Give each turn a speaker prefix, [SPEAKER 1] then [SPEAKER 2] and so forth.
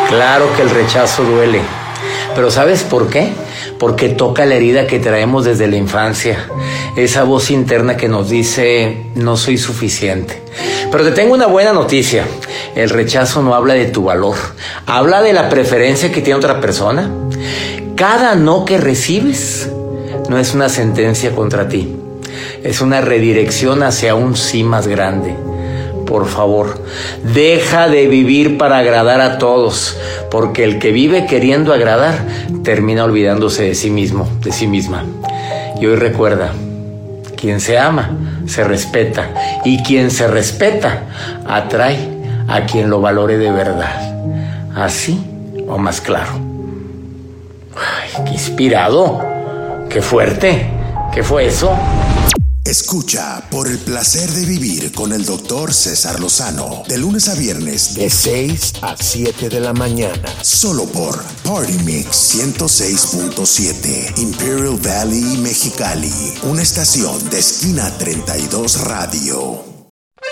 [SPEAKER 1] Claro que el rechazo duele, pero ¿sabes por qué? Porque toca la herida que traemos desde la infancia, esa voz interna que nos dice, no soy suficiente. Pero te tengo una buena noticia, el rechazo no habla de tu valor, habla de la preferencia que tiene otra persona. Cada no que recibes no es una sentencia contra ti, es una redirección hacia un sí más grande. Por favor, deja de vivir para agradar a todos, porque el que vive queriendo agradar termina olvidándose de sí mismo, de sí misma. Y hoy recuerda, quien se ama, se respeta, y quien se respeta, atrae a quien lo valore de verdad. ¿Así o más claro? ¡Ay, qué inspirado! ¡Qué fuerte! ¿Qué fue eso?
[SPEAKER 2] Escucha Por el placer de vivir con el Dr. César Lozano, de lunes a viernes, de 6 a 7 de la mañana, solo por Party Mix 106.7, Imperial Valley, Mexicali, una estación de Esquina 32 Radio.